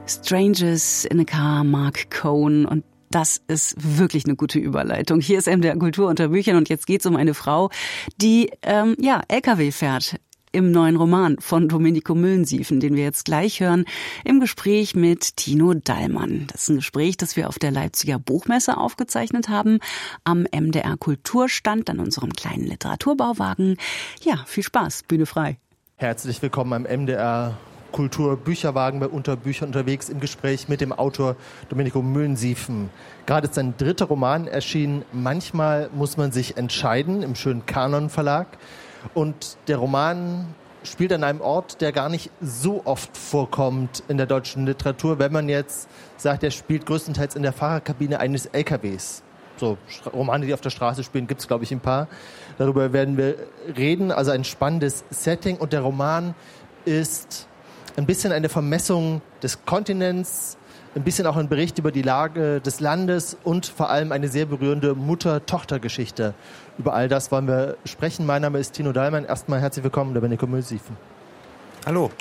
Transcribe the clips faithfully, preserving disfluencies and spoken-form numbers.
Strangers in a Car, Mark Cohn. Und das ist wirklich eine gute Überleitung. Hier ist M D R Kultur unter Büchern und jetzt geht's um eine Frau, die ähm, ja L K W fährt. Im neuen Roman von Domenico Müllensiefen, den wir jetzt gleich hören, im Gespräch mit Tino Dallmann. Das ist ein Gespräch, das wir auf der Leipziger Buchmesse aufgezeichnet haben, am M D R Kulturstand, an unserem kleinen Literaturbauwagen. Ja, viel Spaß, Bühne frei. Herzlich willkommen am M D R Kulturbücherwagen bei Unterbüchern unterwegs im Gespräch mit dem Autor Domenico Müllensiefen. Gerade ist sein dritter Roman erschienen. Manchmal muss man sich entscheiden, im schönen Kanon Verlag. Und der Roman spielt an einem Ort, der gar nicht so oft vorkommt in der deutschen Literatur, wenn man jetzt sagt, er spielt größtenteils in der Fahrerkabine eines L K Ws. So Romane, die auf der Straße spielen, gibt es, glaube ich, ein paar. Darüber werden wir reden. Also ein spannendes Setting. Und der Roman ist ein bisschen eine Vermessung des Kontinents, ein bisschen auch ein Bericht über die Lage des Landes und vor allem eine sehr berührende Mutter-Tochter-Geschichte. Über all das wollen wir sprechen. Mein Name ist Tino Dallmann. Erstmal herzlich willkommen, Domenico Müllensiefen. Hallo.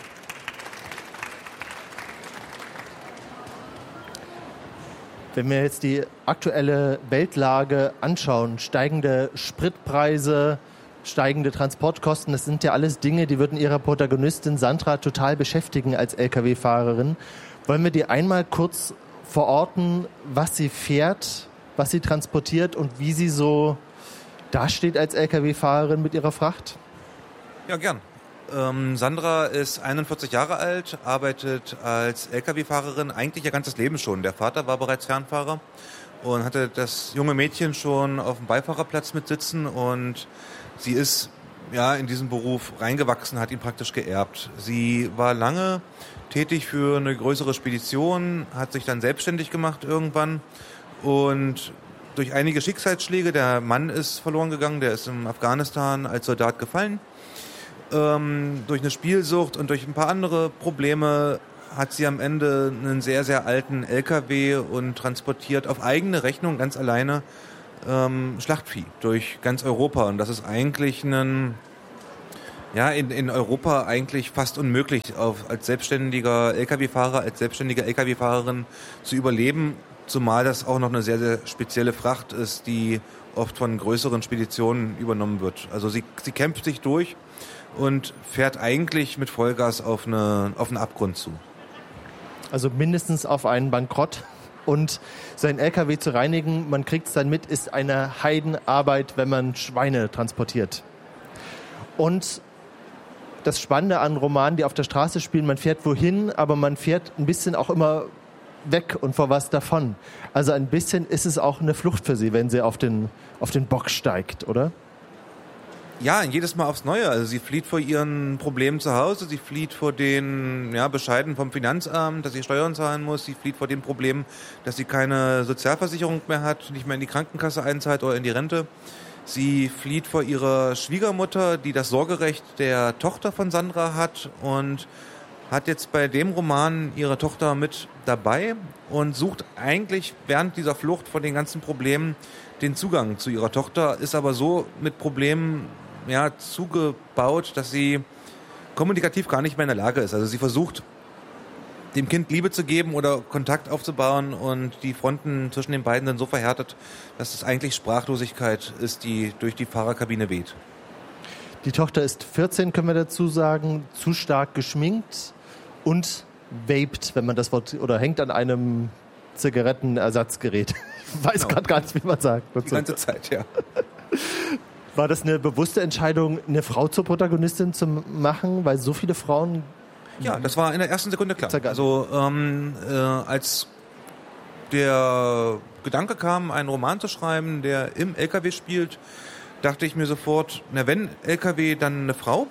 Wenn wir jetzt die aktuelle Weltlage anschauen, steigende Spritpreise, steigende Transportkosten, das sind ja alles Dinge, die würden Ihre Protagonistin Sandra total beschäftigen als L K W-Fahrerin. Wollen wir die einmal kurz verorten, was sie fährt, was sie transportiert und wie sie so dasteht als L K W-Fahrerin mit ihrer Fracht? Ja, gern. Ähm, Sandra ist einundvierzig Jahre alt, arbeitet als L K W-Fahrerin eigentlich ihr ganzes Leben schon. Der Vater war bereits Fernfahrer und hatte das junge Mädchen schon auf dem Beifahrerplatz mitsitzen und sie ist ja in diesen Beruf reingewachsen, hat ihn praktisch geerbt. Sie war lange tätig für eine größere Spedition, hat sich dann selbstständig gemacht irgendwann und durch einige Schicksalsschläge, der Mann ist verloren gegangen, der ist in Afghanistan als Soldat gefallen, ähm, durch eine Spielsucht und durch ein paar andere Probleme hat sie am Ende einen sehr, sehr alten L K W und transportiert auf eigene Rechnung ganz alleine ähm, Schlachtvieh durch ganz Europa. Und das ist eigentlich ein, ja, in, in Europa eigentlich fast unmöglich, auf, als selbstständiger L K W-Fahrer, als selbstständige L K W-Fahrerin zu überleben, zumal das auch noch eine sehr, sehr spezielle Fracht ist, die oft von größeren Speditionen übernommen wird. Also sie, sie kämpft sich durch und fährt eigentlich mit Vollgas auf, eine, auf einen Abgrund zu. Also mindestens auf einen Bankrott. Und sein L K W zu reinigen, man kriegt es dann mit, ist eine Heidenarbeit, wenn man Schweine transportiert. Und das Spannende an Romanen, die auf der Straße spielen, man fährt wohin, aber man fährt ein bisschen auch immer weg und vor was davon. Also ein bisschen ist es auch eine Flucht für sie, wenn sie auf den, auf den Bock steigt, oder? Ja, jedes Mal aufs Neue. Also sie flieht vor ihren Problemen zu Hause, sie flieht vor den ja, Bescheiden vom Finanzamt, dass sie Steuern zahlen muss, sie flieht vor den Problemen, dass sie keine Sozialversicherung mehr hat, nicht mehr in die Krankenkasse einzahlt oder in die Rente. Sie flieht vor ihrer Schwiegermutter, die das Sorgerecht der Tochter von Sandra hat und hat jetzt bei dem Roman ihre Tochter mit dabei und sucht eigentlich während dieser Flucht vor den ganzen Problemen den Zugang zu ihrer Tochter, ist aber so mit Problemen ja, zugebaut, dass sie kommunikativ gar nicht mehr in der Lage ist. Also sie versucht, dem Kind Liebe zu geben oder Kontakt aufzubauen und die Fronten zwischen den beiden sind so verhärtet, dass es eigentlich Sprachlosigkeit ist, die durch die Fahrerkabine weht. Die Tochter ist vierzehn, können wir dazu sagen, zu stark geschminkt und vaped, wenn man das Wort, oder hängt an einem Zigarettenersatzgerät. Ich weiß genau. gerade gar nicht, wie man sagt. Die ganze Zeit, ja. War das eine bewusste Entscheidung, eine Frau zur Protagonistin zu machen, weil so viele Frauen... Ja, das war in der ersten Sekunde klar. Also ähm, äh, als der Gedanke kam, einen Roman zu schreiben, der im L K W spielt, dachte ich mir sofort, na wenn L K W, dann eine Frau.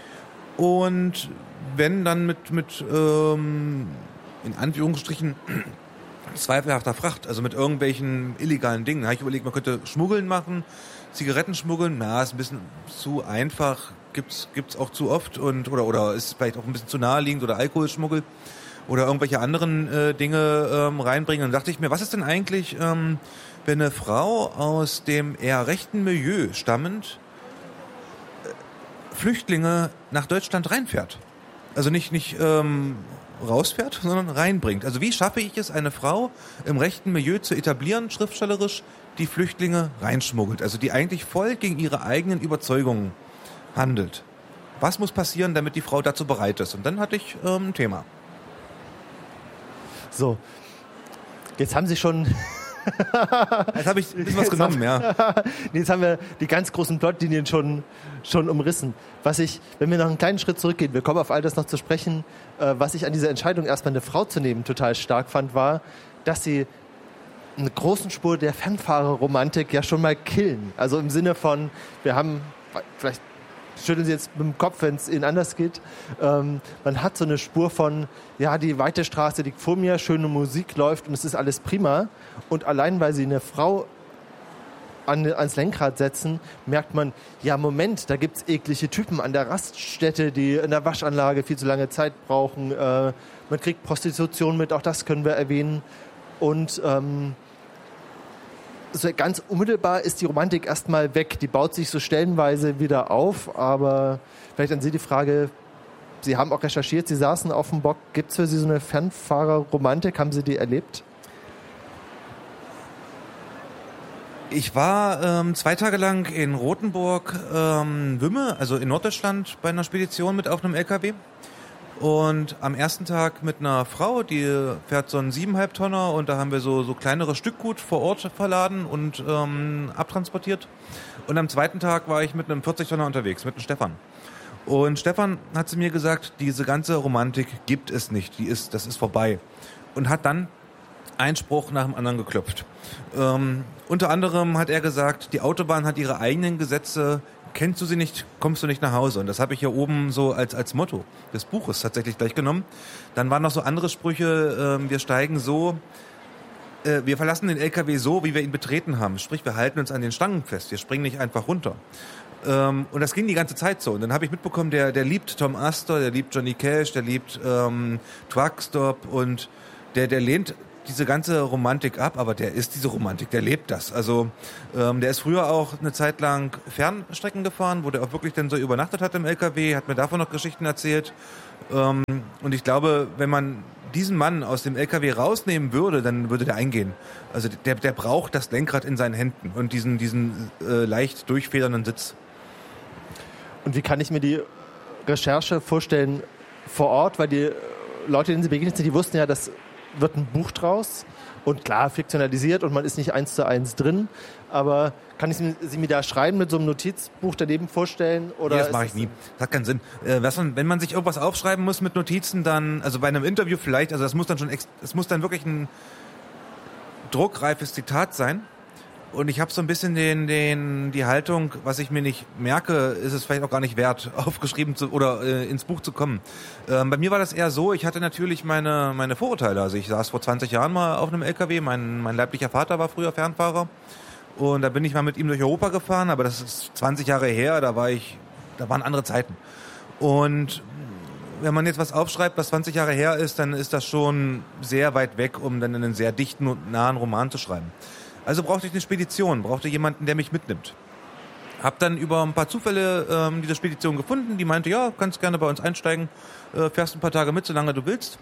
Und wenn, dann mit, mit ähm, in Anführungsstrichen, zweifelhafter Fracht, also mit irgendwelchen illegalen Dingen. Da habe ich überlegt, man könnte Schmuggeln machen, Zigaretten schmuggeln, na, ist ein bisschen zu einfach, gibt's gibt's auch zu oft und oder oder ist vielleicht auch ein bisschen zu naheliegend oder Alkoholschmuggel oder irgendwelche anderen äh, Dinge ähm, reinbringen. Und dann dachte ich mir, was ist denn eigentlich, ähm, wenn eine Frau aus dem eher rechten Milieu stammend äh, Flüchtlinge nach Deutschland reinfährt? Also nicht nicht ähm, rausfährt, sondern reinbringt. Also wie schaffe ich es, eine Frau im rechten Milieu zu etablieren, schriftstellerisch, die Flüchtlinge reinschmuggelt, also die eigentlich voll gegen ihre eigenen Überzeugungen handelt. Was muss passieren, damit die Frau dazu bereit ist? Und dann hatte ich ähm, ein Thema. So, jetzt haben Sie schon... Jetzt habe ich ein bisschen was genommen, ja. Jetzt haben wir die ganz großen Plotlinien schon, schon umrissen. Was ich, wenn wir noch einen kleinen Schritt zurückgehen, wir kommen auf all das noch zu sprechen, äh, was ich an dieser Entscheidung, erstmal eine Frau zu nehmen, total stark fand, war, dass sie eine großen Spur der Fernfahrerromantik ja schon mal killen. Also im Sinne von, wir haben, vielleicht schütteln Sie jetzt mit dem Kopf, wenn es Ihnen anders geht, ähm, man hat so eine Spur von, ja, die weite Straße liegt vor mir, schöne Musik läuft und es ist alles prima. Und allein, weil Sie eine Frau an, ans Lenkrad setzen, merkt man, ja, Moment, da gibt es eklige Typen an der Raststätte, die in der Waschanlage viel zu lange Zeit brauchen. Äh, man kriegt Prostitution mit, auch das können wir erwähnen. Und ähm, so ganz unmittelbar ist die Romantik erstmal weg. Die baut sich so stellenweise wieder auf, aber vielleicht an Sie die Frage, Sie haben auch recherchiert, Sie saßen auf dem Bock. Gibt es für Sie so eine Fernfahrerromantik? Haben Sie die erlebt? Ich war ähm, zwei Tage lang in Rothenburg, ähm, Wümme, also in Norddeutschland, bei einer Spedition mit auf einem L K W. Und am ersten Tag mit einer Frau, die fährt so einen siebeneinhalb Tonner und da haben wir so, so kleinere Stückgut vor Ort verladen und ähm, abtransportiert. Und am zweiten Tag war ich mit einem vierzig Tonner unterwegs, mit dem Stefan. Und Stefan hat zu mir gesagt, diese ganze Romantik gibt es nicht, die ist, das ist vorbei. Und hat dann einen Spruch nach dem anderen geklopft. Ähm, unter anderem hat er gesagt, die Autobahn hat ihre eigenen Gesetze. Kennst du sie nicht, kommst du nicht nach Hause. Und das habe ich hier oben so als, als Motto des Buches tatsächlich gleich genommen. Dann waren noch so andere Sprüche, äh, wir steigen so, äh, wir verlassen den L K W so, wie wir ihn betreten haben. Sprich, wir halten uns an den Stangen fest, wir springen nicht einfach runter. Ähm, und das ging die ganze Zeit so. Und dann habe ich mitbekommen, der, der liebt Tom Astor, der liebt Johnny Cash, der liebt ähm, Truckstop und der, der lehnt diese ganze Romantik ab, aber der ist diese Romantik, der lebt das. Also ähm, der ist früher auch eine Zeit lang Fernstrecken gefahren, wo der auch wirklich dann so übernachtet hat im L K W, hat mir davon noch Geschichten erzählt. Ähm, und ich glaube, wenn man diesen Mann aus dem L K W rausnehmen würde, dann würde der eingehen. Also der, der braucht das Lenkrad in seinen Händen und diesen, diesen äh, leicht durchfedernden Sitz. Und wie kann ich mir die Recherche vorstellen vor Ort? Weil die Leute, denen Sie begegnet sind, die wussten ja, dass wird ein Buch draus und klar fiktionalisiert und man ist nicht eins zu eins drin, aber kann ich Sie mir da schreiben mit so einem Notizbuch daneben vorstellen? Oder nee, das mache ich nie. Das hat keinen Sinn. Äh, was man, wenn man sich irgendwas aufschreiben muss mit Notizen, dann, also bei einem Interview vielleicht, also das muss dann schon, es muss dann wirklich ein druckreifes Zitat sein. Und ich habe so ein bisschen den, den, die Haltung, was ich mir nicht merke, ist es vielleicht auch gar nicht wert, aufgeschrieben zu oder äh, ins Buch zu kommen. Ähm, bei mir war das eher so, ich hatte natürlich meine, meine Vorurteile. Also ich saß vor zwanzig Jahren mal auf einem L K W, mein, mein leiblicher Vater war früher Fernfahrer. Und da bin ich mal mit ihm durch Europa gefahren, aber das ist zwanzig Jahre her, da war ich, da waren andere Zeiten. Und wenn man jetzt was aufschreibt, was zwanzig Jahre her ist, dann ist das schon sehr weit weg, um dann einen sehr dichten und nahen Roman zu schreiben. Also brauchte ich eine Spedition, brauchte jemanden, der mich mitnimmt. Hab dann über ein paar Zufälle ähm, diese Spedition gefunden, die meinte, ja, kannst gerne bei uns einsteigen, äh, fährst ein paar Tage mit, solange du willst.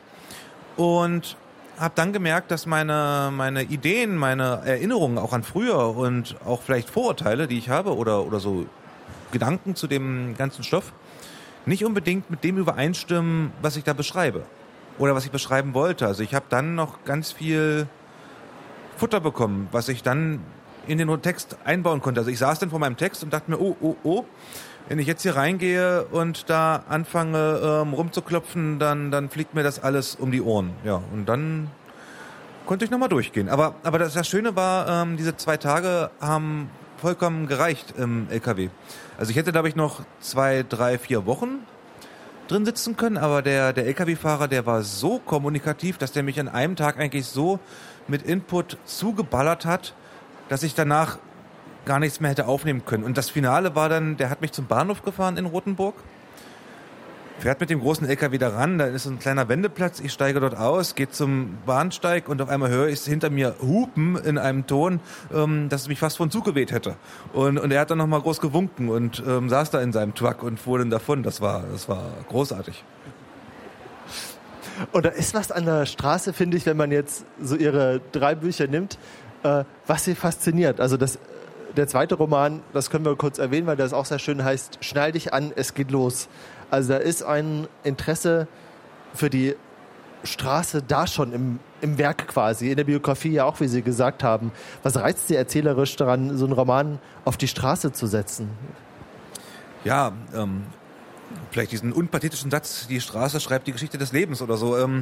Und habe dann gemerkt, dass meine meine Ideen, meine Erinnerungen auch an früher und auch vielleicht Vorurteile, die ich habe oder oder so Gedanken zu dem ganzen Stoff, nicht unbedingt mit dem übereinstimmen, was ich da beschreibe oder was ich beschreiben wollte. Also ich habe dann noch ganz viel Futter bekommen, was ich dann in den Text einbauen konnte. Also ich saß dann vor meinem Text und dachte mir, oh, oh, oh, wenn ich jetzt hier reingehe und da anfange ähm, rumzuklopfen, dann, dann fliegt mir das alles um die Ohren. Ja, und dann konnte ich nochmal durchgehen. Aber, aber das, das Schöne war, ähm, diese zwei Tage haben vollkommen gereicht im L K W. Also ich hätte, glaube ich, noch zwei, drei, vier Wochen drin sitzen können, aber der, der L K W-Fahrer, der war so kommunikativ, dass der mich an einem Tag eigentlich so mit Input zugeballert hat, dass ich danach gar nichts mehr hätte aufnehmen können. Und das Finale war dann, der hat mich zum Bahnhof gefahren in Rothenburg, fährt mit dem großen L K W da ran, da ist so ein kleiner Wendeplatz, ich steige dort aus, gehe zum Bahnsteig und auf einmal höre ich hinter mir hupen in einem Ton, ähm, dass es mich fast von Zug geweht hätte. Und, und er hat dann nochmal groß gewunken und ähm, saß da in seinem Truck und fuhr dann davon. Das war, das war großartig. Und da ist was an der Straße, finde ich, wenn man jetzt so ihre drei Bücher nimmt, äh, was sie fasziniert. Also das, der zweite Roman, das können wir kurz erwähnen, weil das auch sehr schön heißt, Schnall dich an, es geht los. Also da ist ein Interesse für die Straße da schon im, im Werk quasi, in der Biografie ja auch, wie Sie gesagt haben. Was reizt Sie erzählerisch daran, so einen Roman auf die Straße zu setzen? Ja, ähm, vielleicht diesen unpathetischen Satz, die Straße schreibt die Geschichte des Lebens oder so. Ähm,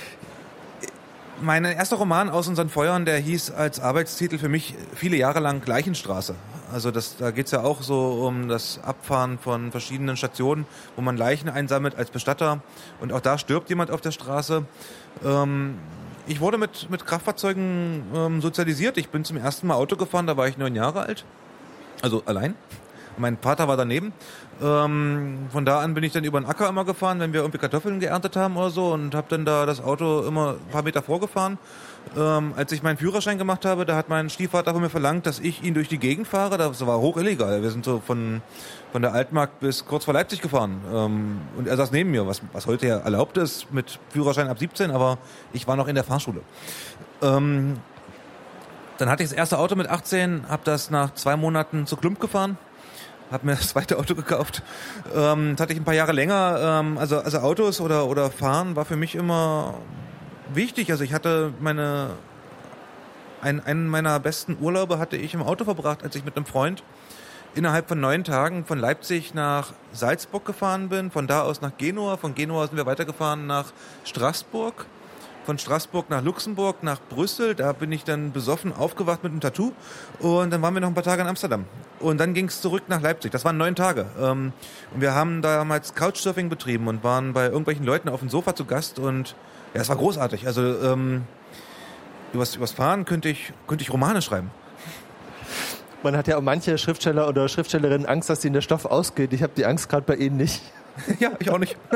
mein erster Roman Aus unseren Feuern, der hieß als Arbeitstitel für mich viele Jahre lang Leichenstraße. Also das, da geht's ja auch so um das Abfahren von verschiedenen Stationen, wo man Leichen einsammelt als Bestatter. Und auch da stirbt jemand auf der Straße. Ähm, ich wurde mit, mit Kraftfahrzeugen ähm, sozialisiert. Ich bin zum ersten Mal Auto gefahren, da war ich neun Jahre alt. Also allein. Mein Vater war daneben. Ähm, von da an bin ich dann über den Acker immer gefahren, wenn wir irgendwie Kartoffeln geerntet haben oder so, und habe dann da das Auto immer ein paar Meter vorgefahren. Ähm, als ich meinen Führerschein gemacht habe, da hat mein Stiefvater von mir verlangt, dass ich ihn durch die Gegend fahre. Das war hoch illegal. Wir sind so von, von der Altmark bis kurz vor Leipzig gefahren. Ähm, und er saß neben mir, was, was heute ja erlaubt ist mit Führerschein ab siebzehn, aber ich war noch in der Fahrschule. Ähm, dann hatte ich das erste Auto mit achtzehn, habe das nach zwei Monaten zu Klump gefahren. Habe mir das zweite Auto gekauft. Ähm, das hatte ich ein paar Jahre länger. Ähm, also, also Autos oder, oder Fahren war für mich immer wichtig. Also ich hatte meine, ein, einen meiner besten Urlaube hatte ich im Auto verbracht, als ich mit einem Freund innerhalb von neun Tagen von Leipzig nach Salzburg gefahren bin, von da aus nach Genua, von Genua sind wir weitergefahren nach Straßburg, von Straßburg nach Luxemburg, nach Brüssel, da bin ich dann besoffen aufgewacht mit einem Tattoo und dann waren wir noch ein paar Tage in Amsterdam. Und dann ging es zurück nach Leipzig. Das waren neun Tage. Und wir haben damals Couchsurfing betrieben und waren bei irgendwelchen Leuten auf dem Sofa zu Gast und ja, es war großartig. Also ähm, übers, übers Fahren könnte ich, könnte ich Romane schreiben. Man hat ja auch manche Schriftsteller oder Schriftstellerinnen Angst, dass ihnen der Stoff ausgeht. Ich habe die Angst gerade bei Ihnen nicht. Ja, ich auch nicht.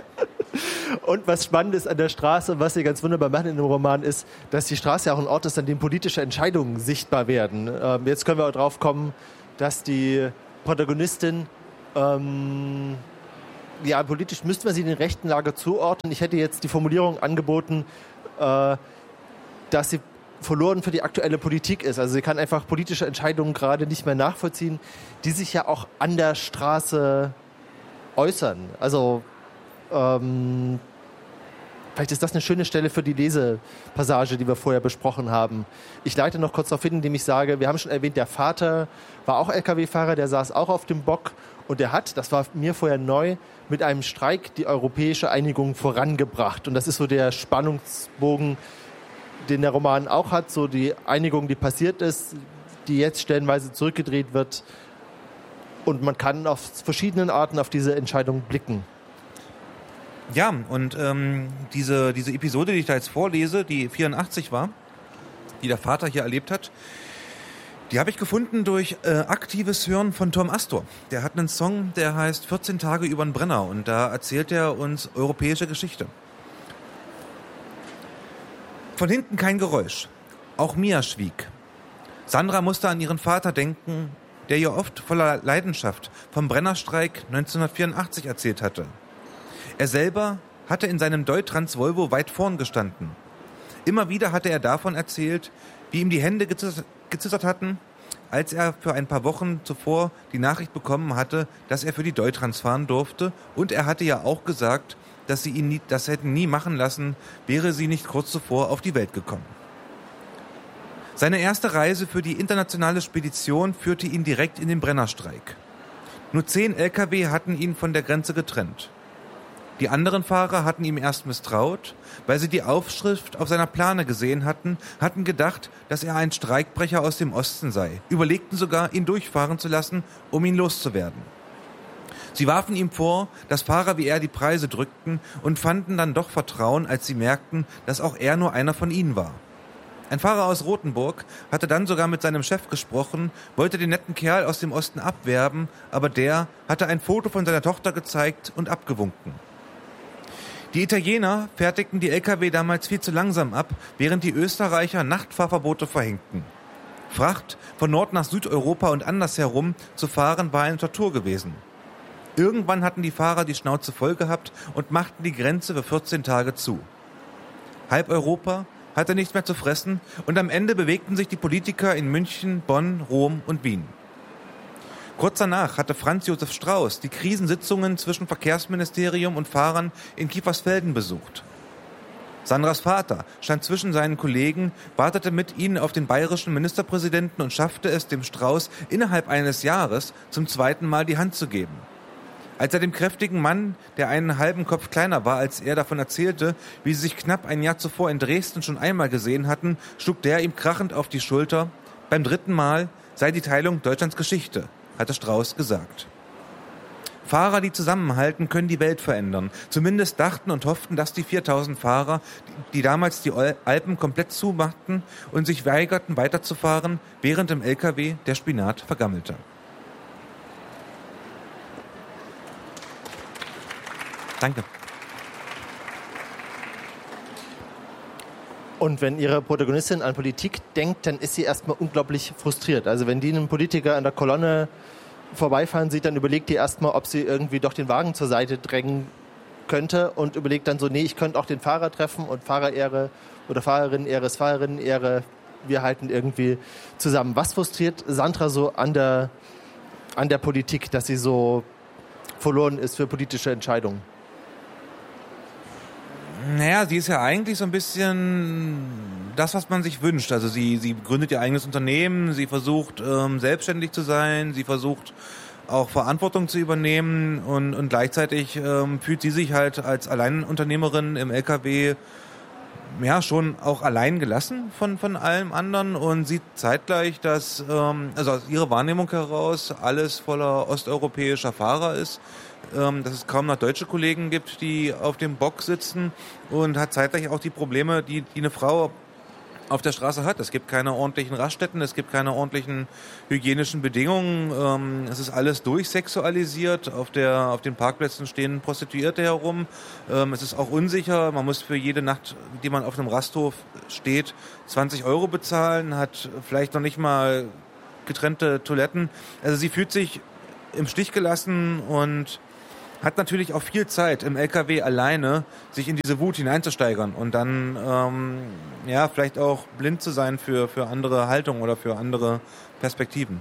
Und was spannend ist an der Straße, was Sie ganz wunderbar machen in dem Roman, ist, dass die Straße ja auch ein Ort ist, an dem politische Entscheidungen sichtbar werden. Ähm, jetzt können wir auch drauf kommen, dass die Protagonistin, ähm, ja, politisch müssten wir sie in den rechten Lager zuordnen. Ich hätte jetzt die Formulierung angeboten, äh, dass sie verloren für die aktuelle Politik ist. Also sie kann einfach politische Entscheidungen gerade nicht mehr nachvollziehen, die sich ja auch an der Straße äußern. Also ähm, vielleicht ist das eine schöne Stelle für die Lesepassage, die wir vorher besprochen haben. Ich leite noch kurz darauf hin, indem ich sage, wir haben schon erwähnt, der Vater war auch L K W-Fahrer, der saß auch auf dem Bock und der hat, das war mir vorher neu, mit einem Streik die europäische Einigung vorangebracht. Und das ist so der Spannungsbogen, den der Roman auch hat, so die Einigung, die passiert ist, die jetzt stellenweise zurückgedreht wird. Und man kann auf verschiedenen Arten auf diese Entscheidung blicken. Ja, und ähm, diese, diese Episode, die ich da jetzt vorlese, die vierundachtzig war, die der Vater hier erlebt hat, die habe ich gefunden durch äh, aktives Hören von Tom Astor. Der hat einen Song, der heißt vierzehn Tage über den Brenner und da erzählt er uns europäische Geschichte. Von hinten kein Geräusch. Auch Mia schwieg. Sandra musste an ihren Vater denken, der ihr oft voller Leidenschaft vom Brennerstreik neunzehnhundertvierundachtzig erzählt hatte. Er selber hatte in seinem Deutrans Volvo weit vorn gestanden. Immer wieder hatte er davon erzählt, wie ihm die Hände gezittert hatten, als er für ein paar Wochen zuvor die Nachricht bekommen hatte, dass er für die Deutrans fahren durfte. Und er hatte ja auch gesagt, dass sie ihn nie, das hätten nie machen lassen, wäre sie nicht kurz zuvor auf die Welt gekommen. Seine erste Reise für die internationale Spedition führte ihn direkt in den Brennerstreik. Nur zehn L K W hatten ihn von der Grenze getrennt. Die anderen Fahrer hatten ihm erst misstraut, weil sie die Aufschrift auf seiner Plane gesehen hatten, hatten gedacht, dass er ein Streikbrecher aus dem Osten sei, überlegten sogar, ihn durchfahren zu lassen, um ihn loszuwerden. Sie warfen ihm vor, dass Fahrer wie er die Preise drückten und fanden dann doch Vertrauen, als sie merkten, dass auch er nur einer von ihnen war. Ein Fahrer aus Rothenburg hatte dann sogar mit seinem Chef gesprochen, wollte den netten Kerl aus dem Osten abwerben, aber der hatte ein Foto von seiner Tochter gezeigt und abgewunken. Die Italiener fertigten die L K W damals viel zu langsam ab, während die Österreicher Nachtfahrverbote verhängten. Fracht von Nord nach Südeuropa und andersherum zu fahren war eine Tortur gewesen. Irgendwann hatten die Fahrer die Schnauze voll gehabt und machten die Grenze für vierzehn Tage zu. Halb Europa hatte nichts mehr zu fressen und am Ende bewegten sich die Politiker in München, Bonn, Rom und Wien. Kurz danach hatte Franz Josef Strauß die Krisensitzungen zwischen Verkehrsministerium und Fahrern in Kiefersfelden besucht. Sandras Vater stand zwischen seinen Kollegen, wartete mit ihnen auf den bayerischen Ministerpräsidenten und schaffte es, dem Strauß innerhalb eines Jahres zum zweiten Mal die Hand zu geben. Als er dem kräftigen Mann, der einen halben Kopf kleiner war als er, davon erzählte, wie sie sich knapp ein Jahr zuvor in Dresden schon einmal gesehen hatten, schlug der ihm krachend auf die Schulter. Beim dritten Mal sei die Teilung Deutschlands Geschichte, hatte Strauß gesagt. Fahrer, die zusammenhalten, können die Welt verändern. Zumindest dachten und hofften, dass die viertausend Fahrer, die damals die Alpen komplett zumachten und sich weigerten weiterzufahren, während im L K W der Spinat vergammelte. Danke. Und wenn Ihre Protagonistin an Politik denkt, dann ist sie erstmal unglaublich frustriert. Also wenn die einen Politiker an der Kolonne vorbeifahren sieht, dann überlegt die erstmal, ob sie irgendwie doch den Wagen zur Seite drängen könnte und überlegt dann so, nee, ich könnte auch den Fahrer treffen und Fahrerehre oder Fahrerinnenehre ist Fahrerinnenehre. Wir halten irgendwie zusammen. Was frustriert Sandra so an der, an der Politik, dass sie so verloren ist für politische Entscheidungen? Naja, sie ist ja eigentlich so ein bisschen das, was man sich wünscht. Also sie, sie gründet ihr eigenes Unternehmen, sie versucht ähm, selbstständig zu sein, sie versucht auch Verantwortung zu übernehmen und, und gleichzeitig ähm, fühlt sie sich halt als Alleinunternehmerin im L K W ja schon auch allein gelassen von, von allem anderen und sieht zeitgleich, dass ähm, also aus ihrer Wahrnehmung heraus alles voller osteuropäischer Fahrer ist. Dass es kaum noch deutsche Kollegen gibt, die auf dem Bock sitzen und hat zeitgleich auch die Probleme, die, die eine Frau auf der Straße hat. Es gibt keine ordentlichen Raststätten, es gibt keine ordentlichen hygienischen Bedingungen. Es ist alles durchsexualisiert. Auf der, auf den Parkplätzen stehen Prostituierte herum. Es ist auch unsicher. Man muss für jede Nacht, die man auf einem Rasthof steht, zwanzig Euro bezahlen, hat vielleicht noch nicht mal getrennte Toiletten. Also sie fühlt sich im Stich gelassen und hat natürlich auch viel Zeit im L K W alleine, sich in diese Wut hineinzusteigern und dann ähm, ja vielleicht auch blind zu sein für, für andere Haltungen oder für andere Perspektiven.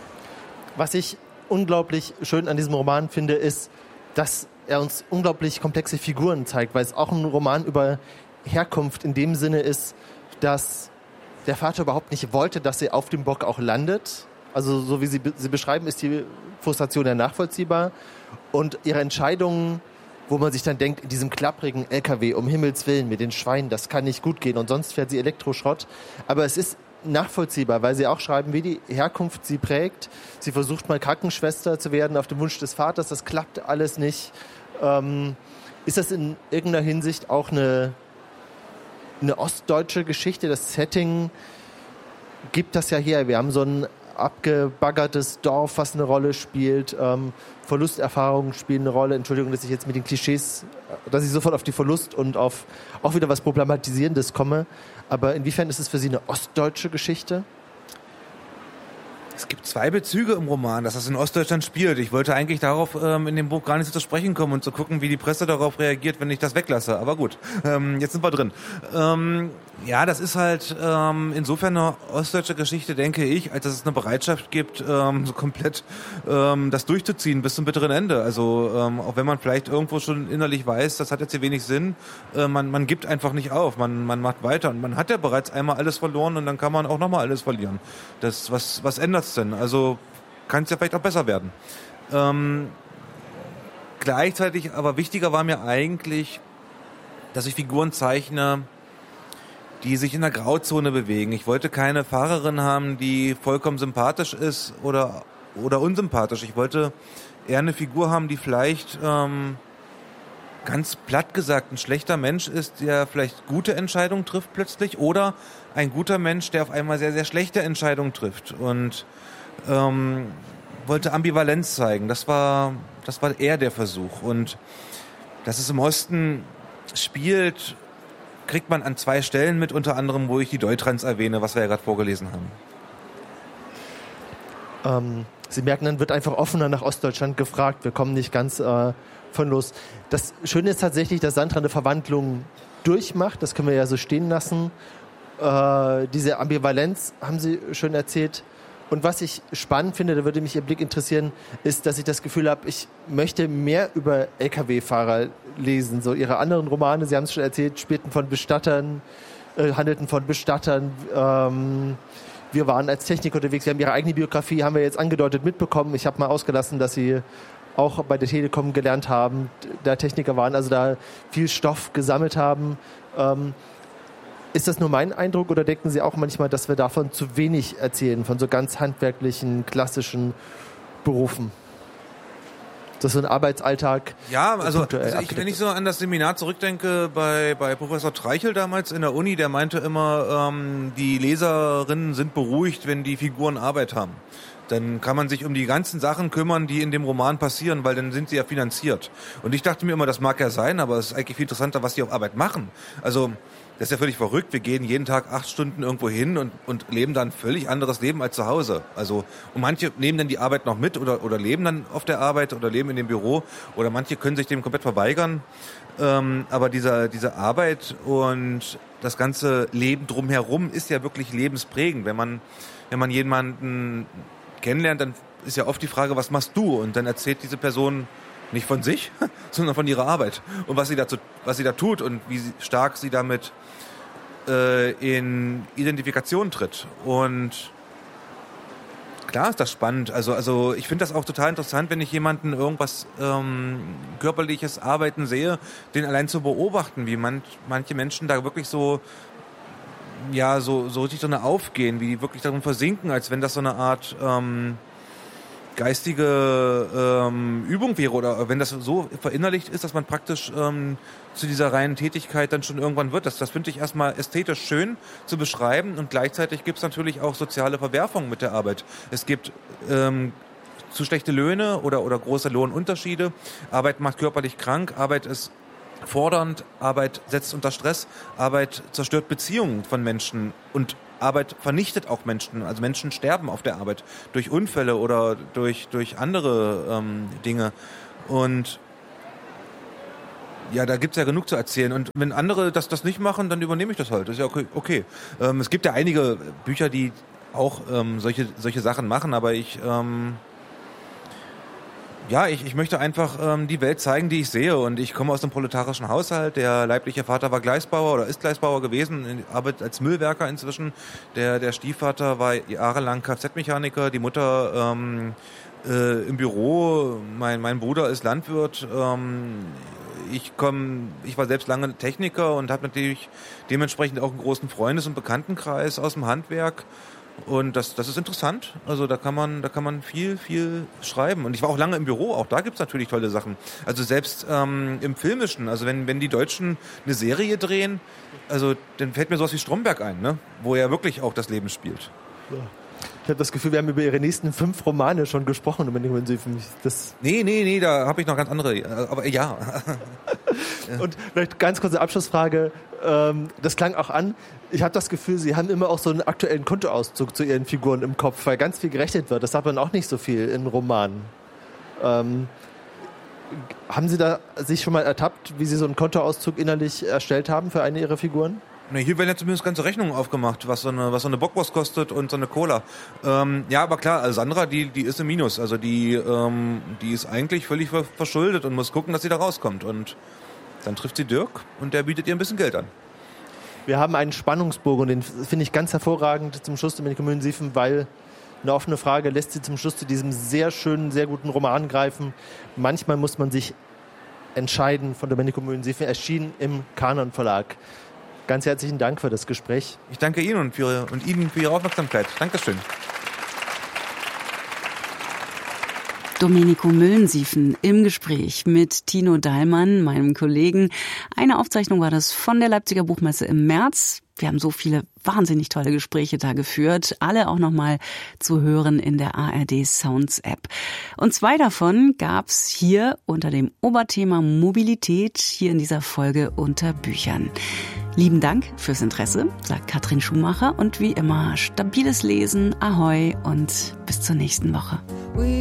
Was ich unglaublich schön an diesem Roman finde, ist, dass er uns unglaublich komplexe Figuren zeigt, weil es auch ein Roman über Herkunft in dem Sinne ist, dass der Vater überhaupt nicht wollte, dass sie auf dem Bock auch landet. Also so wie Sie, Sie beschreiben, ist die Frustration ja nachvollziehbar. Und Ihre Entscheidungen, wo man sich dann denkt, in diesem klapprigen L K W, um Himmels Willen, mit den Schweinen, das kann nicht gut gehen. Und sonst fährt sie Elektroschrott. Aber es ist nachvollziehbar, weil Sie auch schreiben, wie die Herkunft sie prägt. Sie versucht mal Krankenschwester zu werden auf dem Wunsch des Vaters. Das klappt alles nicht. Ähm, ist das in irgendeiner Hinsicht auch eine, eine ostdeutsche Geschichte? Das Setting gibt das ja her. Wir haben so ein abgebaggertes Dorf, was eine Rolle spielt. Ähm, Verlusterfahrungen spielen eine Rolle. Entschuldigung, dass ich jetzt mit den Klischees, dass ich sofort auf die Verlust und auf auch wieder was Problematisierendes komme. Aber inwiefern ist es für Sie eine ostdeutsche Geschichte? Es gibt zwei Bezüge im Roman, dass das in Ostdeutschland spielt. Ich wollte eigentlich darauf ähm, in dem Buch gar nicht so zu sprechen kommen und zu gucken, wie die Presse darauf reagiert, wenn ich das weglasse. Aber gut, ähm, jetzt sind wir drin. Ähm, ja, das ist halt ähm, insofern eine ostdeutsche Geschichte, denke ich, als dass es eine Bereitschaft gibt, ähm, so komplett ähm, das durchzuziehen bis zum bitteren Ende. Also ähm, auch wenn man vielleicht irgendwo schon innerlich weiß, das hat jetzt hier wenig Sinn, äh, man, man gibt einfach nicht auf, man, man macht weiter. Und man hat ja bereits einmal alles verloren und dann kann man auch nochmal alles verlieren. Das, was, was ändert denn? Also kann es ja vielleicht auch besser werden. Ähm, gleichzeitig, aber wichtiger war mir eigentlich, dass ich Figuren zeichne, die sich in der Grauzone bewegen. Ich wollte keine Fahrerin haben, die vollkommen sympathisch ist oder, oder unsympathisch. Ich wollte eher eine Figur haben, die vielleicht ähm, ganz platt gesagt ein schlechter Mensch ist, der vielleicht gute Entscheidungen trifft plötzlich oder ein guter Mensch, der auf einmal sehr, sehr schlechte Entscheidungen trifft und ähm, wollte Ambivalenz zeigen. Das war, das war eher der Versuch. Und dass es im Osten spielt, kriegt man an zwei Stellen mit, unter anderem, wo ich die Deutrans erwähne, was wir ja gerade vorgelesen haben. Ähm, Sie merken, dann wird einfach offener nach Ostdeutschland gefragt. Wir kommen nicht ganz äh, von los. Das Schöne ist tatsächlich, dass Sandra eine Verwandlung durchmacht. Das können wir ja so stehen lassen. Äh, diese Ambivalenz haben Sie schön erzählt. Und was ich spannend finde, da würde mich Ihr Blick interessieren, ist, dass ich das Gefühl habe, ich möchte mehr über L K W-Fahrer lesen. So Ihre anderen Romane, Sie haben es schon erzählt, spielten von Bestattern, äh, handelten von Bestattern. Ähm, wir waren als Techniker unterwegs. Wir haben Ihre eigene Biografie, haben wir jetzt angedeutet, mitbekommen. Ich habe mal ausgelassen, dass Sie auch bei der Telekom gelernt haben, da Techniker waren, also da viel Stoff gesammelt haben. Ähm, Ist das nur mein Eindruck oder denken Sie auch manchmal, dass wir davon zu wenig erzählen, von so ganz handwerklichen, klassischen Berufen? Das ist so ein Arbeitsalltag. Ja, also, also ich, wenn ich so an das Seminar zurückdenke bei, bei Professor Treichel damals in der Uni, der meinte immer, ähm, die Leserinnen sind beruhigt, wenn die Figuren Arbeit haben. Dann kann man sich um die ganzen Sachen kümmern, die in dem Roman passieren, weil dann sind sie ja finanziert. Und ich dachte mir immer, das mag ja sein, aber es ist eigentlich viel interessanter, was die auf Arbeit machen. Also das ist ja völlig verrückt. Wir gehen jeden Tag acht Stunden irgendwo hin und, und leben dann ein völlig anderes Leben als zu Hause. Also, und manche nehmen dann die Arbeit noch mit oder, oder leben dann auf der Arbeit oder leben in dem Büro oder manche können sich dem komplett verweigern. Ähm, aber dieser, diese Arbeit und das ganze Leben drumherum ist ja wirklich lebensprägend. Wenn man, wenn man jemanden kennenlernt, dann ist ja oft die Frage, was machst du? Und dann erzählt diese Person nicht von sich, sondern von ihrer Arbeit und was sie dazu, was sie da tut und wie stark sie damit äh, in Identifikation tritt. Und klar ist das spannend. Also, also ich finde das auch total interessant, wenn ich jemanden irgendwas ähm, körperliches Arbeiten sehe, den allein zu beobachten, wie man, manche Menschen da wirklich so ja so so richtig drin aufgehen, wie die wirklich darin versinken, als wenn das so eine Art ähm, geistige ähm, Übung wäre oder wenn das so verinnerlicht ist, dass man praktisch ähm, zu dieser reinen Tätigkeit dann schon irgendwann wird. Das, das finde ich erstmal ästhetisch schön zu beschreiben und gleichzeitig gibt es natürlich auch soziale Verwerfungen mit der Arbeit. Es gibt ähm, zu schlechte Löhne oder, oder große Lohnunterschiede. Arbeit macht körperlich krank, Arbeit ist fordernd, Arbeit setzt unter Stress, Arbeit zerstört Beziehungen von Menschen und Arbeit vernichtet auch Menschen, also Menschen sterben auf der Arbeit durch Unfälle oder durch durch andere ähm, Dinge und ja, da gibt's ja genug zu erzählen und wenn andere das das nicht machen, dann übernehme ich das halt, das ist ja okay. okay. Ähm, es gibt ja einige Bücher, die auch ähm, solche solche Sachen machen, aber ich ähm, Ja, ich, ich möchte einfach ähm, die Welt zeigen, die ich sehe. Und ich komme aus einem proletarischen Haushalt. Der leibliche Vater war Gleisbauer oder ist Gleisbauer gewesen, arbeitet als Müllwerker inzwischen. Der, der Stiefvater war jahrelang Kfz-Mechaniker, die Mutter ähm, äh, im Büro. Mein, mein Bruder ist Landwirt. Ähm, ich komm, ich war selbst lange Techniker und habe natürlich dementsprechend auch einen großen Freundes- und Bekanntenkreis aus dem Handwerk. Und das, das ist interessant. Also da kann man, da kann man viel, viel schreiben. Und ich war auch lange im Büro. Auch da gibt's natürlich tolle Sachen. Also selbst ähm, im Filmischen. Also wenn, wenn die Deutschen eine Serie drehen, also dann fällt mir sowas wie Stromberg ein, ne? Wo ja wirklich auch das Leben spielt. Ja. Ich habe das Gefühl, wir haben über Ihre nächsten fünf Romane schon gesprochen. Wenn Sie für mich das nee, nee, nee, da habe ich noch ganz andere. Aber ja. Und vielleicht ganz kurze Abschlussfrage. Das klang auch an. Ich habe das Gefühl, Sie haben immer auch so einen aktuellen Kontoauszug zu Ihren Figuren im Kopf, weil ganz viel gerechnet wird. Das hat man auch nicht so viel in Romanen. Ähm, haben Sie da sich schon mal ertappt, wie Sie so einen Kontoauszug innerlich erstellt haben für eine Ihrer Figuren? Ne, hier werden ja zumindest ganze Rechnungen aufgemacht, was so eine, was so eine Bockwurst kostet und so eine Cola. Ähm, ja, aber klar, also Sandra, die, die ist im Minus. Also die, ähm, die ist eigentlich völlig verschuldet und muss gucken, dass sie da rauskommt. Und dann trifft sie Dirk und der bietet ihr ein bisschen Geld an. Wir haben einen Spannungsbogen und den finde ich ganz hervorragend zum Schluss, Domenico Mühlensiefen, weil eine offene Frage lässt sie zum Schluss zu diesem sehr schönen, sehr guten Roman greifen. Manchmal muss man sich entscheiden von Domenico Mühlensiefen, erschienen im Kanon Verlag. Ganz herzlichen Dank für das Gespräch. Ich danke Ihnen und, für, und Ihnen für Ihre Aufmerksamkeit. Dankeschön. Domenico Mühlensiefen im Gespräch mit Tino Dahlmann, meinem Kollegen. Eine Aufzeichnung war das von der Leipziger Buchmesse im März. Wir haben so viele wahnsinnig tolle Gespräche da geführt. Alle auch nochmal zu hören in der A R D Sounds App. Und zwei davon gab's hier unter dem Oberthema Mobilität, hier in dieser Folge unter Büchern. Lieben Dank fürs Interesse, sagt Katrin Schumacher. Und wie immer, stabiles Lesen, Ahoi und bis zur nächsten Woche.